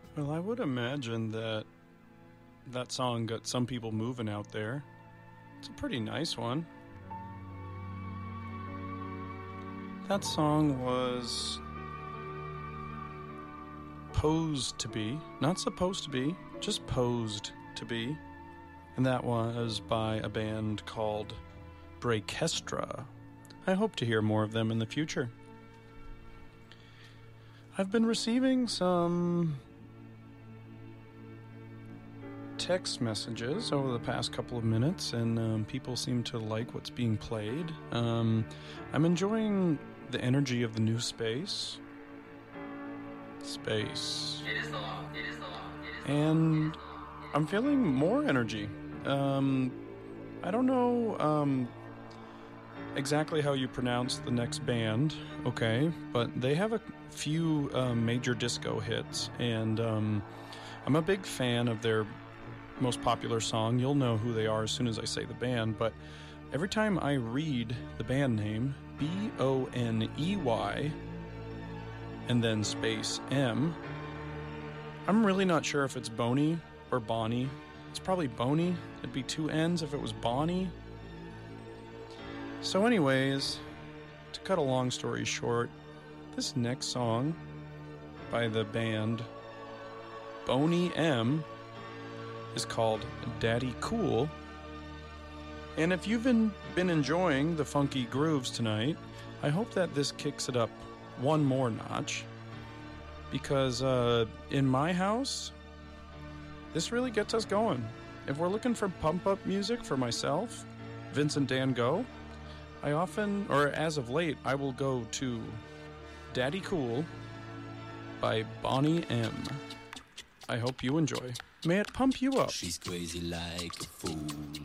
Well, I would imagine that song got some people moving out there. It's a pretty nice one. That song was posed to be, not supposed to be, just posed to be. And that was by a band called Breakestra. I hope to hear more of them in the future. I've been receiving some text messages over the past couple of minutes, and people seem to like what's being played. I'm enjoying the energy of the new space. Space. It is the law. It is the law. It is the And law. I'm feeling more energy. I don't know exactly how you pronounce the next band, okay, but they have a few major disco hits, and I'm a big fan of their most popular song. You'll know who they are as soon as I say the band, but every time I read the band name, Boney, and then space M, I'm really not sure if it's Boney or Bonnie. It's probably Boney. It'd be two N's if it was Bonnie. So anyways, to cut a long story short, this next song by the band Boney M is called Daddy Cool. And if you've been enjoying the funky grooves tonight, I hope that this kicks it up one more notch. Because in my house, this really gets us going. If we're looking for pump-up music for myself, Vincent Dan Go, I often, or as of late, I will go to Daddy Cool by Boney M. I hope you enjoy. May it pump you up. She's crazy like a fool.